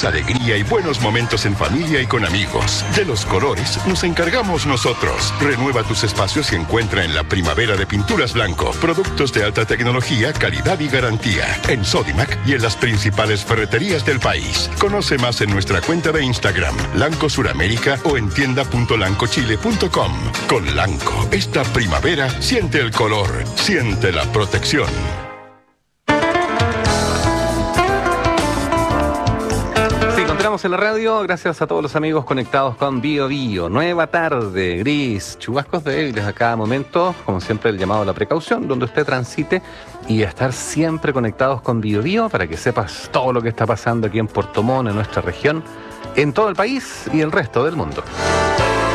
alegría y buenos momentos en familia y con amigos. De los colores nos encargamos nosotros. Renueva tus espacios y encuentra en la primavera de Pinturas Blanco productos de alta tecnología, calidad y garantía. En Sodimac y en las principales ferreterías del país. Conoce más en nuestra cuenta de Instagram, Lanco Suramérica, o en tienda.lancochile.com. Con Lanco, esta primavera siente el color, siente la protección. Continuamos en la radio, gracias a todos los amigos conectados con Bio Bio. Nueva tarde, gris, chubascos débiles a cada momento, como siempre el llamado a la precaución, donde usted transite, y estar siempre conectados con Bio Bio para que sepas todo lo que está pasando aquí en Puerto Montt, en nuestra región, en todo el país y el resto del mundo.